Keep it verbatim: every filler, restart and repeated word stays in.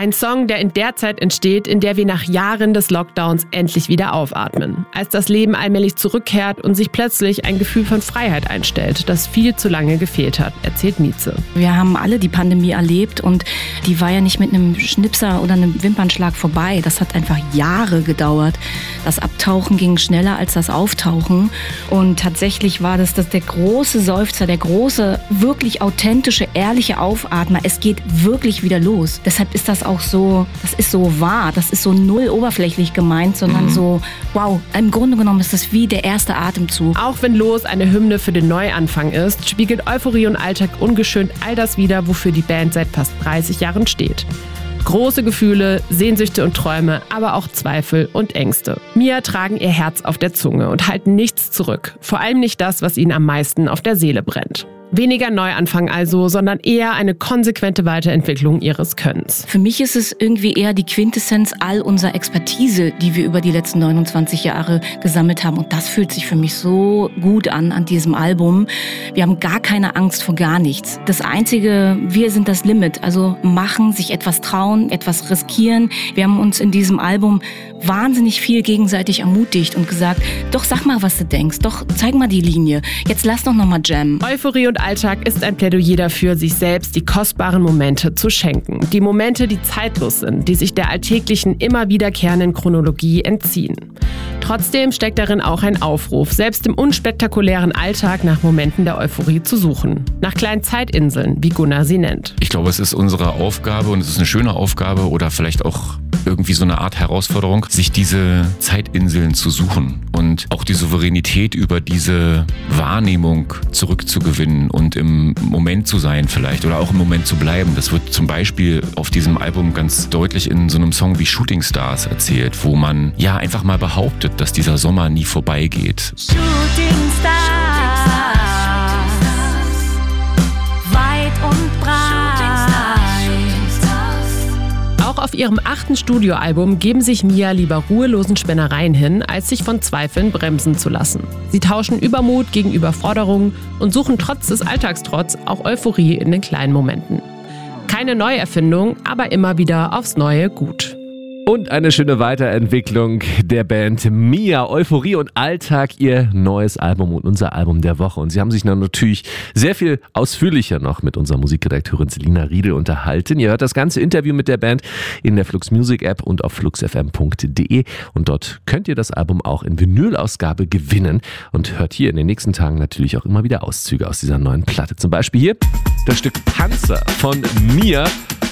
Ein Song, der in der Zeit entsteht, in der wir nach Jahren des Lockdowns endlich wieder aufatmen. Als das Leben allmählich zurückkehrt und sich plötzlich ein Gefühl von Freiheit einstellt, das viel zu lange gefehlt hat, erzählt Mieze. Wir haben alle die Pandemie erlebt und die war ja nicht mit einem Schnipser oder einem Wimpernschlag vorbei. Das hat einfach Jahre gedauert. Das Abtauchen ging schneller als das Auftauchen. Und tatsächlich war das, das der große Seufzer, der große, wirklich authentische, ehrliche Aufatmer. Es geht wirklich wieder los. Deshalb ist das auch so, das ist so wahr, das ist so null oberflächlich gemeint, sondern mhm. so, wow, im Grunde genommen ist das wie der erste Atemzug. Auch wenn Los eine Hymne für den Neuanfang ist, spiegelt Euphorie und Alltag ungeschönt all das wider, wofür die Band seit fast dreißig Jahren steht. Große Gefühle, Sehnsüchte und Träume, aber auch Zweifel und Ängste. Mia tragen ihr Herz auf der Zunge und halten nichts zurück. Vor allem nicht das, was ihnen am meisten auf der Seele brennt. Weniger Neuanfang also, sondern eher eine konsequente Weiterentwicklung ihres Könnens. Für mich ist es irgendwie eher die Quintessenz all unserer Expertise, die wir über die letzten neunundzwanzig Jahre gesammelt haben. Und das fühlt sich für mich so gut an, an diesem Album. Wir haben gar keine Angst vor gar nichts. Das Einzige, wir sind das Limit. Also machen, sich etwas trauen, etwas riskieren. Wir haben uns in diesem Album wahnsinnig viel gegenseitig ermutigt und gesagt, doch sag mal, was du denkst. Doch zeig mal die Linie. Jetzt lass doch noch mal jammen. Euphorie und Alltag ist ein Plädoyer dafür, sich selbst die kostbaren Momente zu schenken. Die Momente, die zeitlos sind, die sich der alltäglichen, immer wiederkehrenden Chronologie entziehen. Trotzdem steckt darin auch ein Aufruf, selbst im unspektakulären Alltag nach Momenten der Euphorie zu suchen. Nach kleinen Zeitinseln, wie Gunnar sie nennt. Ich glaube, es ist unsere Aufgabe und es ist eine schöne Aufgabe oder vielleicht auch irgendwie so eine Art Herausforderung, sich diese Zeitinseln zu suchen und auch die Souveränität über diese Wahrnehmung zurückzugewinnen und im Moment zu sein vielleicht oder auch im Moment zu bleiben. Das wird zum Beispiel auf diesem Album ganz deutlich in so einem Song wie Shooting Stars erzählt, wo man ja einfach mal behauptet, dass dieser Sommer nie vorbeigeht. Shooting Stars, weit und breit. Auch auf ihrem achten Studioalbum geben sich Mia lieber ruhelosen Spinnereien hin, als sich von Zweifeln bremsen zu lassen. Sie tauschen Übermut gegen Überforderung und suchen trotz des Alltagstrotz auch Euphorie in den kleinen Momenten. Keine Neuerfindung, aber immer wieder aufs Neue gut. Und eine schöne Weiterentwicklung der Band Mia, Euphorie und Alltag, ihr neues Album und unser Album der Woche. Und sie haben sich dann natürlich sehr viel ausführlicher noch mit unserer Musikredakteurin Selina Riedel unterhalten. Ihr hört das ganze Interview mit der Band in der Flux Music App und auf flux f m punkt d e. Und dort könnt ihr das Album auch in Vinylausgabe gewinnen. Und hört hier in den nächsten Tagen natürlich auch immer wieder Auszüge aus dieser neuen Platte. Zum Beispiel hier das Stück Panzer von Mia.